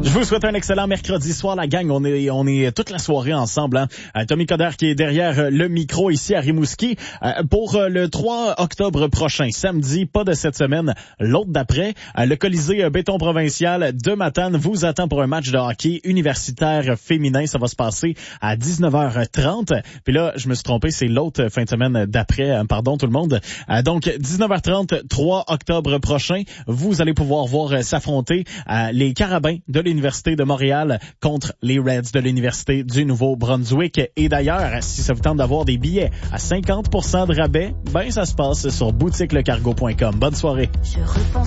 Je vous souhaite un excellent mercredi soir, la gang. On est toute la soirée ensemble. Hein. Tommy Coder qui est derrière le micro ici à Rimouski pour le 3 octobre prochain. Samedi, pas de cette semaine, l'autre d'après. Le Colisée Béton Provincial de Matane vous attend pour un match de hockey universitaire féminin. Ça va se passer à 19h30. Puis là, je me suis trompé, c'est l'autre fin de semaine d'après. Pardon tout le monde. Donc, 19h30, 3 octobre prochain, vous allez pouvoir voir s'affronter les Carabins de l'Université de Montréal contre les Reds de l'Université du Nouveau-Brunswick. Et d'ailleurs, si ça vous tente d'avoir des billets à 50% de rabais, ben ça se passe sur boutiquelecargo.com. Bonne soirée.